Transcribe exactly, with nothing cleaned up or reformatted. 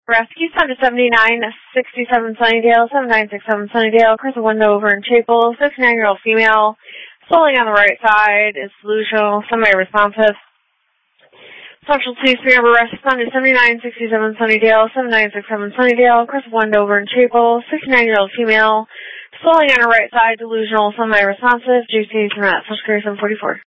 Rescue Sunday seventy-nine sixty-seven Sunnydale, seven nine six seven Sunnydale, across the window over in Chapel, sixty-nine-year-old female, swelling on the right side, is delusional, semi-responsive. Social two, three number Rescue Sunday seventy-nine sixty-seven Sunnydale, seven nine six seven Sunnydale, across the window over in Chapel, sixty-nine-year-old female, swelling on her right side, delusional, semi-responsive, J C from that, social carrier seven forty-four.